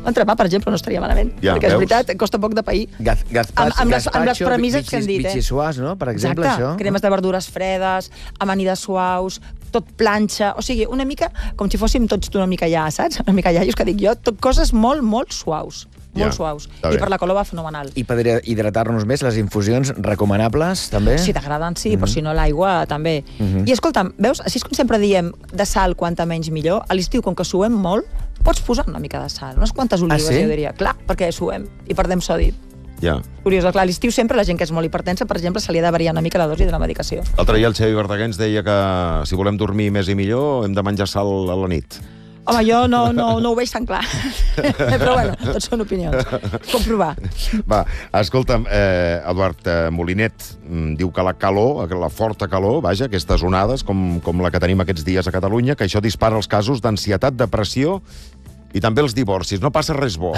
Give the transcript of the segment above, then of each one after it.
L'entrepà, per exemple, no estaria malament. Perquè és veritat, costa poc de pair. Amb les premisses que hem dit, Bitxisuars, no? Per exemple, això. Cremes de verdures fredes, amanides suaus, tot planxa... O sigui, una mica com si fóssim tots una mica ja, saps? Una mica iaios, que dic jo, tot coses molt, molt suaus. Molt suaus. I per la color va fenomenal. I per hidratar-nos més, les infusions recomanables, també? Si t'agraden, sí, però si no, l'aigua també. I escolta'm, veus, així és com sempre diem, de sal, quanta menys millor. A l'estiu, com que suem molt, pots posar una mica de sal, unes quantes olives, jo diria. Clar, perquè suem i perdem sodi. Curiós, clar, a l'estiu sempre la gent que és molt hipertensa, per exemple, se li ha de variar una mica la dosi de la medicació. L'altre dia el Xavi Verdaguer ens deia que si volem dormir més i millor hem de menjar sal a la nit. Home, jo no ho veig tan clar. Però bueno, tots són opinions. Com provar? Va, escolta'm, Eduard Molinet diu que la calor, la forta calor, vaja, aquestes onades, com la que tenim aquests dies a Catalunya, que això dispara els casos d'ansietat, depressió i també els divorcis. No passa res bo.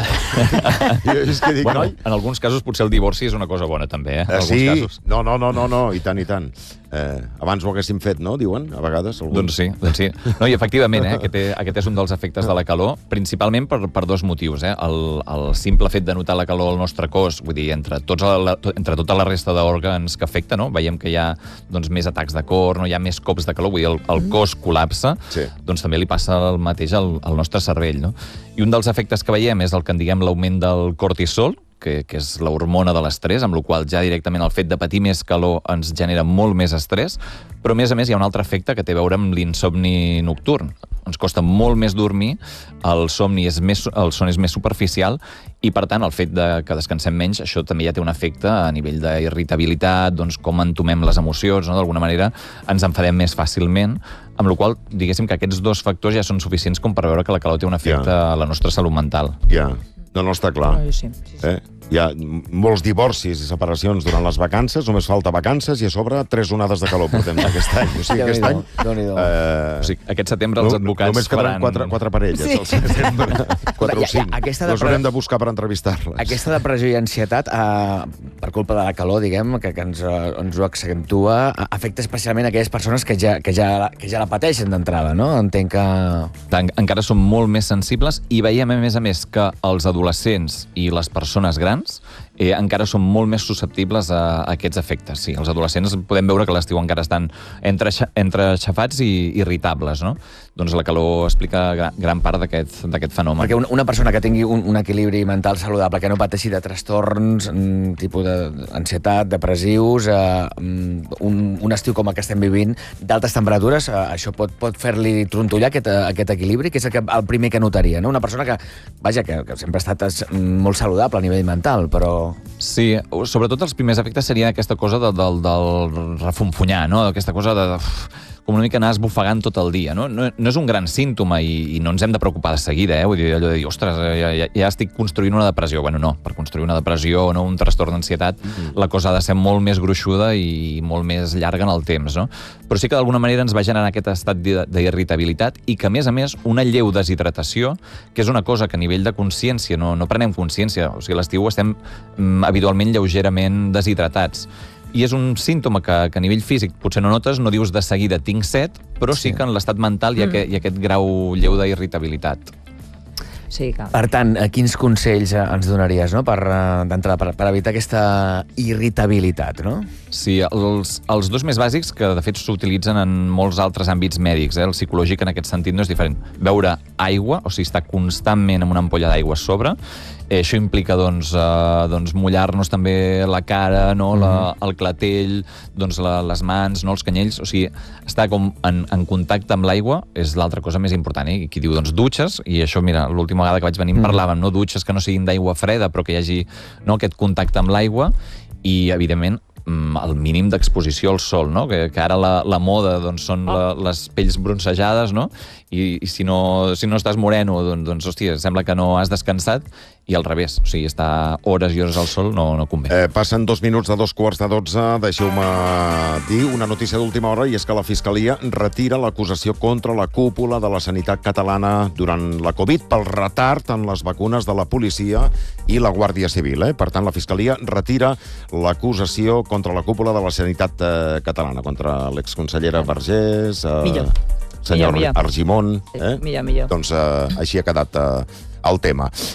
Bueno, en alguns casos potser el divorci és una cosa bona, també, en alguns casos. No, i tant, i tant. Abans ho haguéssim fet, no? Diuen, a vegades. Doncs sí. No, i efectivament, aquest és un dels efectes de la calor, principalment per dos motius. El simple fet de notar la calor al nostre cos, vull dir, entre tota la resta d'òrgans que afecta, no? Veiem que hi ha més atacs de cor, no hi ha més cops de calor, vull dir, el cos col·lapsa, doncs també li passa el mateix al nostre cervell, no? I un dels efectes que veiem és el que en diguem l'augment del cortisol, que és l'hormona de l'estrès, amb la qual ja directament el fet de patir més calor ens genera molt més estrès, però a més hi ha un altre efecte que té a veure amb l'insomni nocturn. Ens costa molt més dormir, el son és més superficial i, per tant, el fet que descansem menys, això també ja té un efecte a nivell d'irritabilitat, doncs com entomem les emocions, no? D'alguna manera ens enfadem més fàcilment, amb la qual cosa, diguéssim que aquests dos factors ja són suficients com per veure que la calor té un efecte a la nostra salut mental. No, està clar. Sí. Hi ha molts divorcis i separacions durant les vacances, només falta vacances i a sobre 3 onades de calor portem aquest any. O sigui, aquest any... Aquest setembre els advocats només quedaran 4 parelles al setembre. 4 o 5. Les haurem de buscar per entrevistar-les. Aquesta depressió i ansietat, per culpa de la calor, diguem, que ens ho accentua, afecta especialment aquelles persones que ja la pateixen d'entrada, no? Entenc que... Encara som molt més sensibles i veiem, a més, que els adolescents i les persones grans encara són molt més susceptibles a aquests efectes. Sí, els adolescents podem veure que a l'estiu encara estan entre aixafats i irritables, no? Doncs la calor explica gran part d'aquest fenomen. Perquè una persona que tingui un equilibri mental saludable, que no pateixi de trastorns, tipus d'ansietat, depressius, un estiu com el que estem vivint, d'altes temperatures, això pot fer-li trontollar aquest equilibri, que és el primer que notaria, no? Una persona que sempre ha estat molt saludable a nivell mental, però... Sí, sobretot els primers efectes serien aquesta cosa del refunfunyar, no? Aquesta cosa de... com una mica anar esbufegant tot el dia, no? No és un gran símptoma i no ens hem de preocupar de seguida, Vull dir, allò de dir, ostres, ja estic construint una depressió. Bueno, no, per construir una depressió o un trastorn d'ansietat, la cosa ha de ser molt més gruixuda i molt més llarga en el temps, no? Però sí que d'alguna manera ens va generar aquest estat d'irritabilitat i que, a més, una lleu deshidratació, que és una cosa que a nivell de consciència no prenem consciència. O sigui, a l'estiu estem habitualment lleugerament deshidratats. I és un símptoma que a nivell físic potser no notes, no dius de seguida tinc set, però sí que en l'estat mental hi ha aquest grau lleu d'irritabilitat. Sí, clar. Per tant, quins consells ens donaries, no? D'entrada, per evitar aquesta irritabilitat, no? Sí, els dos més bàsics, que de fet s'utilitzen en molts altres àmbits mèdics, el psicològic en aquest sentit no és diferent. Beure aigua, o sigui, estar constantment amb una ampolla d'aigua a sobre. Això implica mullar-nos també la cara, el clatell, les mans, els canyells, o sigui, estar com en contacte amb l'aigua és l'altra cosa més important. Qui diu, dutxes, i això, mira, l'última vegada que vaig venir en parlàvem, dutxes que no siguin d'aigua freda, però que hi hagi aquest contacte amb l'aigua, i, evidentment, el mínim d'exposició al sol, no? Que ara la moda són les pells bronzejades, no? I si no estàs moreno, doncs, hòstia, sembla que no has descansat, i al revés, o sigui, estar hores i hores al sol no convé. Passen 2 minuts de 2:45, deixeu-me dir una notícia d'última hora, i és que la Fiscalia retira l'acusació contra la cúpula de la sanitat catalana durant la Covid pel retard en les vacunes de la policia i la Guàrdia Civil. Per tant, la Fiscalia retira l'acusació contra la cúpula de la sanitat catalana, contra l'exconsellera Vergés, senyor Argimon. Millor. Doncs així ha quedat el tema.